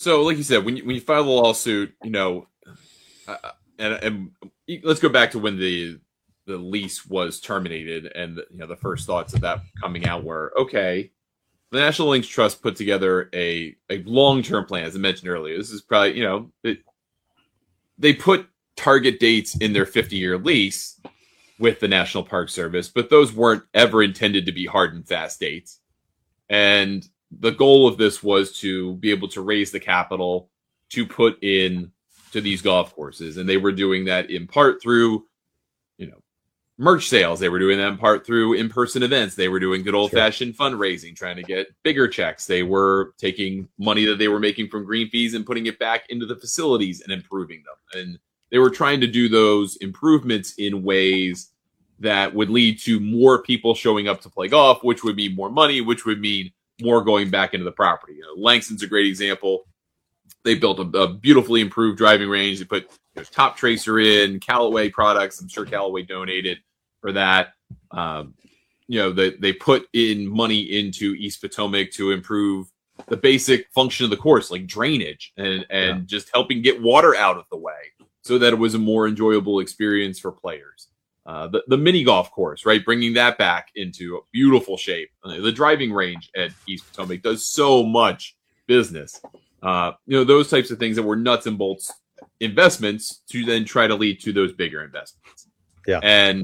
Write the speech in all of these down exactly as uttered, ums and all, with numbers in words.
So, like you said, when you, when you file the lawsuit, you know, uh, and, and let's go back to when the the lease was terminated, and you know, the first thoughts of that coming out were, okay, the National Links Trust put together a a long term plan, as I mentioned earlier. This is probably, you know, it, they put target dates in their fifty year lease with the National Park Service, but those weren't ever intended to be hard and fast dates. And the goal of this was to be able to raise the capital to put in to these golf courses. And they were doing that in part through, you know, merch sales. They were doing that in part through in-person events. They were doing good old-fashioned sure. fundraising, trying to get bigger checks. They were taking money that they were making from green fees and putting it back into the facilities and improving them. And they were trying to do those improvements in ways that would lead to more people showing up to play golf, which would mean more money, which would mean more going back into the property. You know, Langston's a great example. They built a, a beautifully improved driving range. They put, you know, Top Tracer in, Callaway products. I'm sure Callaway donated for that. Um, you know, they, they put in money into East Potomac to improve the basic function of the course, like drainage and, and yeah. just helping get water out of the way so that it was a more enjoyable experience for players. Uh, the, the mini golf course, right? Bringing that back into a beautiful shape. Uh, the driving range at East Potomac does so much business. Uh, you know, those types of things that were nuts and bolts investments to then try to lead to those bigger investments. Yeah. And,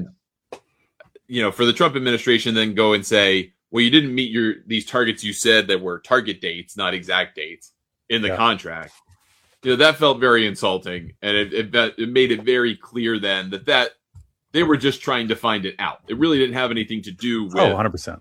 you know, for the Trump administration then go and say, well, you didn't meet your, these targets you said that were target dates, not exact dates in the yeah. contract. You know, that felt very insulting. And it, it, it made it very clear then that that, they were just trying to find it out. It really didn't have anything to do with oh, one hundred percent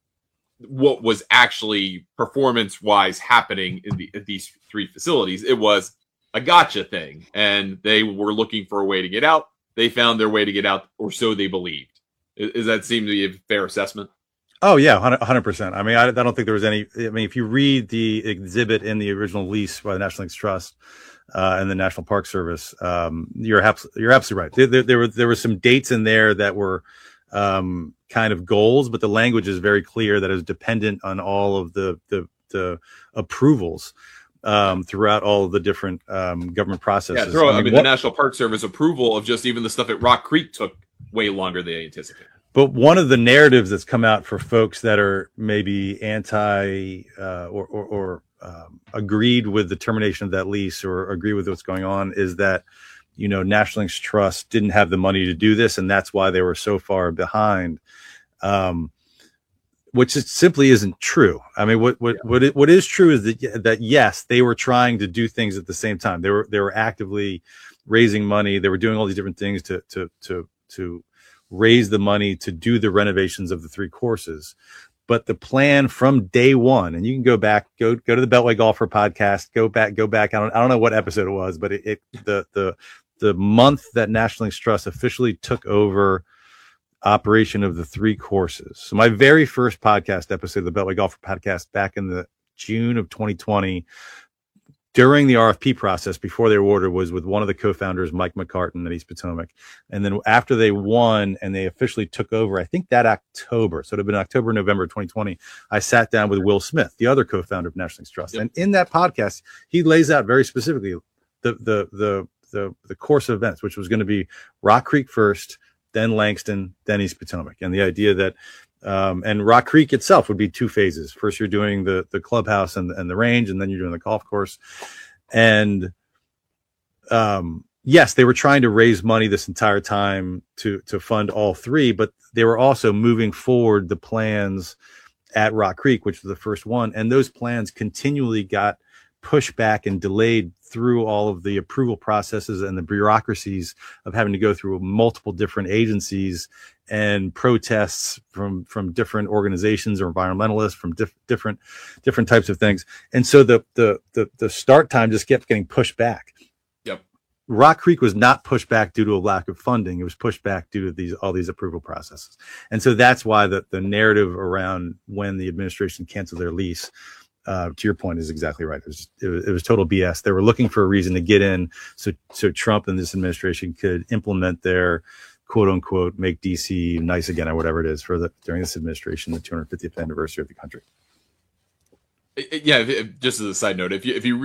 what was actually performance-wise happening in, the, in these three facilities. It was a gotcha thing, and they were looking for a way to get out. They found their way to get out, or so they believed. Does that seem to be a fair assessment? Oh, yeah, one hundred percent. I mean, I, I don't think there was any... I mean, if you read the exhibit in the original lease by the National Links Trust, Uh, and the National Park Service, um, you're abs- you're absolutely right. There, there, there were there were some dates in there that were um, kind of goals, but the language is very clear that it was dependent on all of the the, the approvals um, throughout all of the different um, government processes. Yeah, throw, I mean, I mean what, the National Park Service approval of just even the stuff at Rock Creek took way longer than they anticipated. But one of the narratives that's come out for folks that are maybe anti uh, or, or, or um, agreed with the termination of that lease or agree with what's going on is that, you know, National Links Trust didn't have the money to do this, and that's why they were so far behind, um, which is, simply isn't true. I mean, what what yeah. what, it, what is true is that that yes, they were trying to do things at the same time. They were they were actively raising money. They were doing all these different things to to to to raise the money to do the renovations of the three courses. But the plan from day one, and you can go back, go go to the Beltway Golfer podcast, go back, go back. I don't I don't know what episode it was, but it, it the the the month that National Links Trust officially took over operation of the three courses. So my very first podcast episode of the Beltway Golfer podcast back in the June of twenty twenty, during the R F P process before they were awarded, was with one of the co-founders, Mike McCartan at East Potomac. And then after they won and they officially took over, I think that October, so it would have been October, November twenty twenty, I sat down with Will Smith, the other co-founder of National Links Trust. Yep. And in that podcast, he lays out very specifically the, the, the, the, the course of events, which was going to be Rock Creek first, then Langston, then East Potomac. And the idea that Um, and Rock Creek itself would be two phases. First, you're doing the the clubhouse and, and the range, and then you're doing the golf course. And um, yes, they were trying to raise money this entire time to to fund all three, but they were also moving forward the plans at Rock Creek, which was the first one. And those plans continually got pushed back and delayed through all of the approval processes and the bureaucracies of having to go through multiple different agencies and protests from from different organizations or environmentalists from diff, different different types of things. And so the, the the the start time just kept getting pushed back. Yep. Rock Creek was not pushed back due to a lack of funding. It was pushed back due to these all these approval processes. And so that's why the, the narrative around when the administration canceled their lease, Uh, to your point, is exactly right. It was, it was it was total B S. They were looking for a reason to get in, so so Trump and this administration could implement their quote unquote make D C nice again or whatever it is for the during this administration, the two hundred fiftieth anniversary of the country. Yeah, just as a side note, if you if you